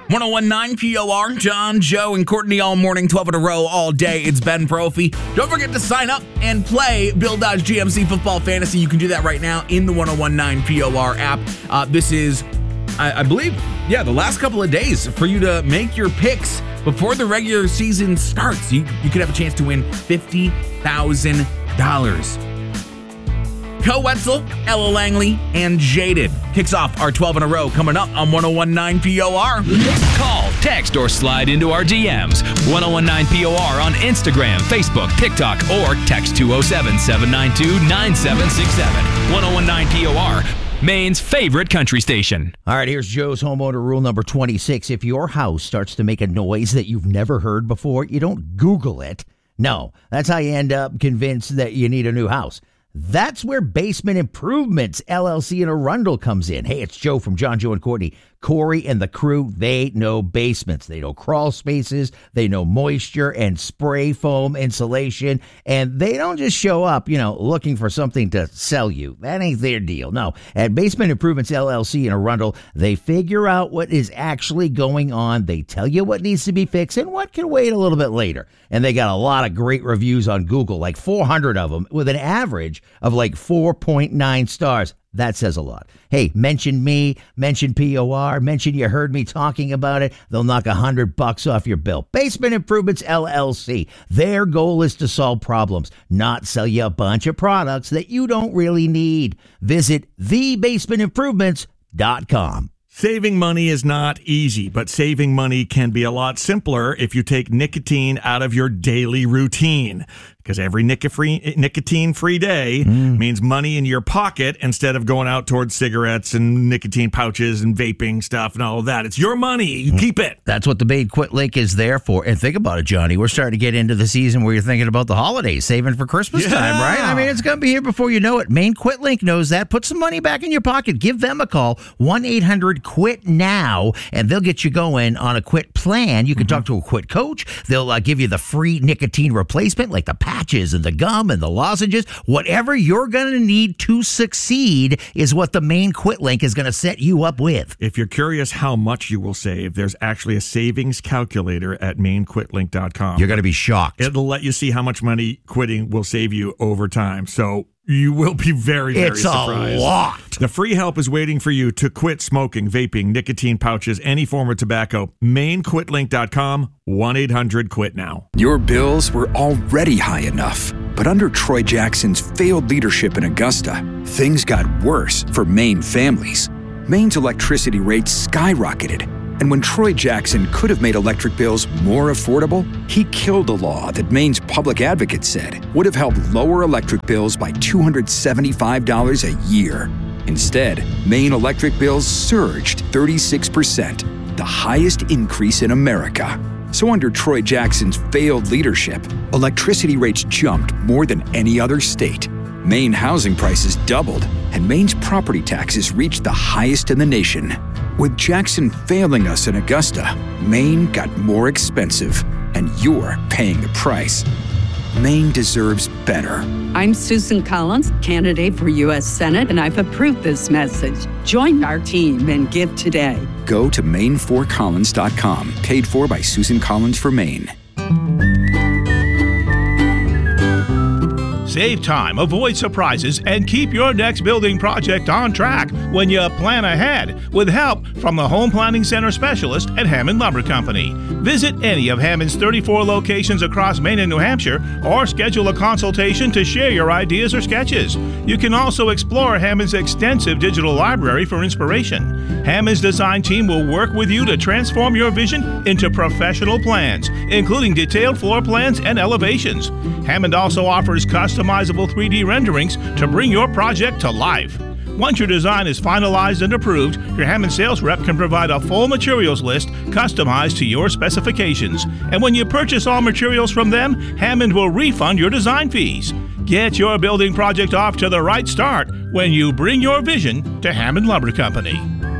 1019 POR, John, Joe, and Courtney all morning, 12 in a row, all day. It's Ben Brophy. Don't forget to sign up and play Bill Dodge GMC Football Fantasy. You can do that right now in the 1019 POR app. This is, I believe, the last couple of days for you to make your picks before the regular season starts. You could have a chance to win $50,000. Co Wetzel, Ella Langley, and Jaded kicks off our 12 in a row coming up on 1019 POR. Call, text, or slide into our DMs. 1019 POR on Instagram, Facebook, TikTok, or text 207-792-9767. 1019 POR, Maine's favorite country station. All right, here's Joe's homeowner rule number 26. If your house starts to make a noise that you've never heard before, you don't Google it. No, that's how you end up convinced that you need a new house. That's where Basement Improvements, LLC in Arundel comes in. Hey, it's Joe from John, Joe, and Courtney. Corey and the crew, they know basements. They know crawl spaces. They know moisture and spray foam insulation. And they don't just show up, looking for something to sell you. That ain't their deal. No. At Basement Improvements, LLC in Arundel, they figure out what is actually going on. They tell you what needs to be fixed and what can wait a little bit later. And they got a lot of great reviews on Google, like 400 of them, with an average of like 4.9 stars. That says a lot. Hey, mention me, mention POR, mention you heard me talking about it. They'll knock $100 off your bill. Basement Improvements, LLC. Their goal is to solve problems, not sell you a bunch of products that you don't really need. Visit thebasementimprovements.com. Saving money is not easy, but saving money can be a lot simpler if you take nicotine out of your daily routine. Because every nicotine-free day means money in your pocket instead of going out towards cigarettes and nicotine pouches and vaping stuff and all of that. It's your money. You keep it. That's what the Maine Quit Link is there for. And think about it, Johnny. We're starting to get into the season where you're thinking about the holidays, saving for Christmas time, right? I mean, it's going to be here before you know it. Maine Quit Link knows that. Put some money back in your pocket. Give them a call, 1-800-QUIT-NOW, and they'll get you going on a quit plan. You can talk to a quit coach. They'll give you the free nicotine replacement, like the patches and the gum and the lozenges. Whatever you're going to need to succeed is what the Maine Quit Link is going to set you up with. If you're curious how much you will save, there's actually a savings calculator at mainquitlink.com. You're going to be shocked. It'll let you see how much money quitting will save you over time. So you will be very, very surprised. It's a lot. The free help is waiting for you to quit smoking, vaping, nicotine pouches, any form of tobacco. MainQuitLink.com, 1-800-QUIT-NOW. Your bills were already high enough, but under Troy Jackson's failed leadership in Augusta, things got worse for Maine families. Maine's electricity rates skyrocketed. And when Troy Jackson could have made electric bills more affordable, he killed a law that Maine's public advocate said would have helped lower electric bills by $275 a year. Instead, Maine electric bills surged 36%, the highest increase in America. So under Troy Jackson's failed leadership, electricity rates jumped more than any other state. Maine housing prices doubled, and Maine's property taxes reached the highest in the nation. With Jackson failing us in Augusta, Maine got more expensive, and you're paying the price. Maine deserves better. I'm Susan Collins, candidate for U.S. Senate, and I've approved this message. Join our team and give today. Go to Maine4Collins.com, paid for by Susan Collins for Maine. Save time, avoid surprises, and keep your next building project on track when you plan ahead with help from the Home Planning Center specialist at Hammond Lumber Company. Visit any of Hammond's 34 locations across Maine and New Hampshire or schedule a consultation to share your ideas or sketches. You can also explore Hammond's extensive digital library for inspiration. Hammond's design team will work with you to transform your vision into professional plans, including detailed floor plans and elevations. Hammond also offers customizable 3D renderings to bring your project to life. Once your design is finalized and approved, your Hammond sales rep can provide a full materials list customized to your specifications. And when you purchase all materials from them, Hammond will refund your design fees. Get your building project off to the right start when you bring your vision to Hammond Lumber Company.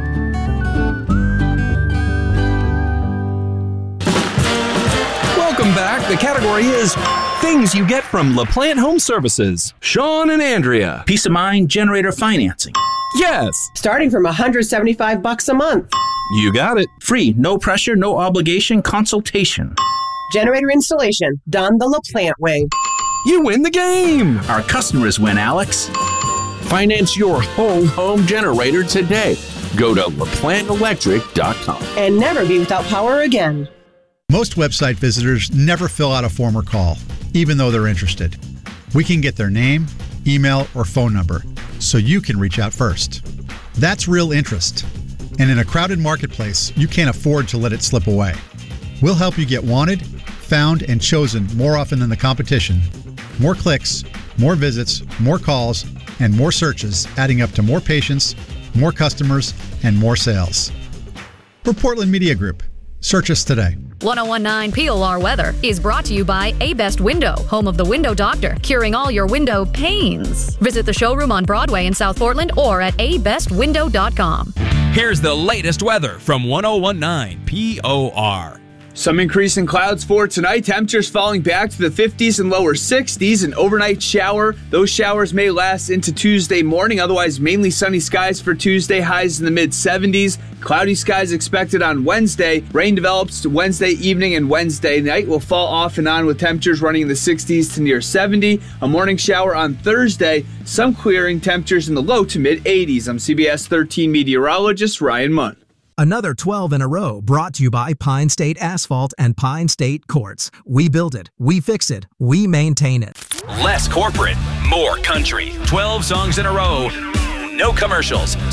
Welcome back. The category is things you get from LaPlante Home Services. Sean and Andrea. Peace of mind generator financing. Yes. Starting from $175 a month. You got it. Free, no pressure, no obligation consultation. Generator installation done the LaPlante way. You win the game. Our customers win, Alex. Finance your whole home generator today. Go to LaPlanteElectric.com. And never be without power again. Most website visitors never fill out a form or call, even though they're interested. We can get their name, email, or phone number, so you can reach out first. That's real interest. And in a crowded marketplace, you can't afford to let it slip away. We'll help you get wanted, found, and chosen more often than the competition. More clicks, more visits, more calls, and more searches, adding up to more patients, more customers, and more sales. We're Portland Media Group. Search us today. 1019 POR Weather is brought to you by A-Best Window, home of the Window Doctor, curing all your window pains. Visit the showroom on Broadway in South Portland or at abestwindow.com. Here's the latest weather from 1019 POR. Some increase in clouds for tonight. Temperatures falling back to the 50s and lower 60s. An overnight shower. Those showers may last into Tuesday morning. Otherwise, mainly sunny skies for Tuesday. Highs in the mid-70s. Cloudy skies expected on Wednesday. Rain develops Wednesday evening and Wednesday night. Will fall off and on with temperatures running in the 60s to near 70. A morning shower on Thursday. Some clearing, temperatures in the low to mid-80s. I'm CBS 13 meteorologist Ryan Munn. Another 12 in a row brought to you by Pine State Asphalt and Pine State Courts. We build it, we fix it, we maintain it. Less corporate, more country. 12 songs in a row, no commercials.